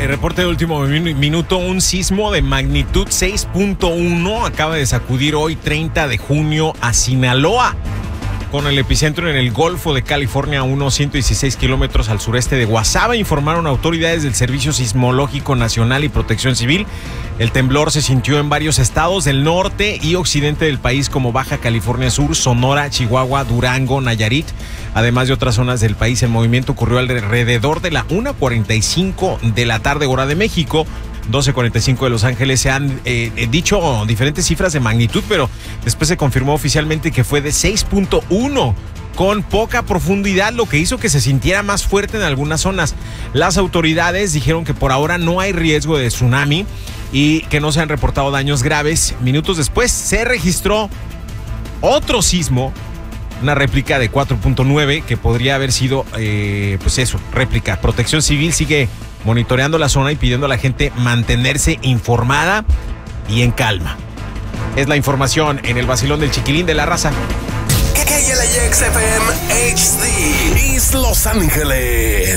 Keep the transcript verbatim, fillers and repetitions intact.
reporte de último minuto, un sismo de magnitud seis punto uno acaba de sacudir hoy treinta de junio a Sinaloa, con el epicentro en el Golfo de California, a unos ciento dieciséis kilómetros al sureste de Guasave, informaron autoridades del Servicio Sismológico Nacional y Protección Civil. El temblor se sintió en varios estados del norte y occidente del país, como Baja California Sur, Sonora, Chihuahua, Durango, Nayarit, además de otras zonas del país. El movimiento ocurrió alrededor de la una cuarenta y cinco de la tarde, hora de México, doce cuarenta y cinco de Los Ángeles. Se han eh, dicho diferentes cifras de magnitud, pero después se confirmó oficialmente que fue de seis punto uno, con poca profundidad, lo que hizo que se sintiera más fuerte en algunas zonas. Las autoridades dijeron que por ahora no hay riesgo de tsunami y que no se han reportado daños graves. Minutos después se registró otro sismo, una réplica de cuatro punto nueve, que podría haber sido, eh, pues eso, réplica. Protección Civil sigue monitoreando la zona y pidiendo a la gente mantenerse informada y en calma. Es la información en el vacilón del Chiquilín de la Raza. K L A X F M H D East Los Ángeles.